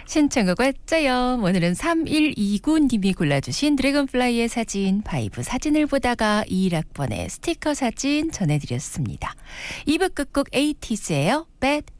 신청곡 왔죠요. 오늘은 3129님이 골라주신 드래곤플라이의 사진, 바이브 사진을 보다가 21학번의 스티커 사진 전해드렸습니다. 2부 끝곡 에이티즈예요. Bad